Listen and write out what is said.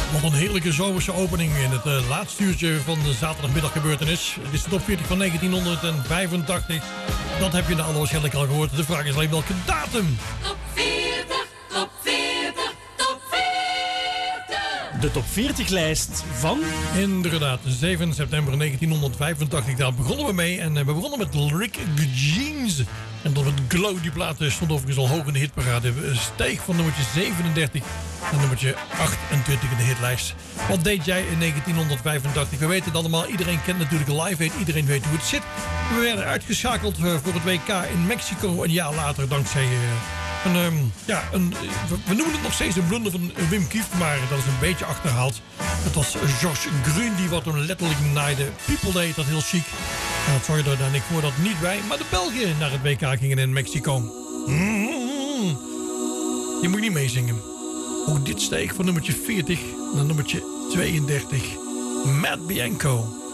Wat een heerlijke zomerse opening in het laatste uurtje van de zaterdagmiddaggebeurtenis. Het is de top 40 van 1985. Dat heb je nou waarschijnlijk al gehoord. De vraag is alleen welke datum. Top 40, top 40, top 40. De top 40-lijst van... Inderdaad, 7 september 1985. Daar begonnen we mee. En we begonnen met Rick James. En dan het Glow, die plaat stond overigens al hoog in de hitparade. Steeg van nummertje 37 naar nummertje 28 in de hitlijst. Wat deed jij in 1985? We weten het allemaal. Iedereen kent natuurlijk Live Aid. Iedereen weet hoe het zit. We werden uitgeschakeld voor het WK in Mexico. Een jaar later dankzij... we noemen het nog steeds een blunder van Wim Kief, maar dat is een beetje achterhaald. Het was Georges Grun die wat toen letterlijk naaide. People deed dat heel chic. En dat zorgde er dan ik voor dat niet bij. Maar de Belgen naar het WK gingen in Mexico. Je moet niet meezingen. Ook dit steeg van nummertje 40 naar nummertje 32. Matt Bianco.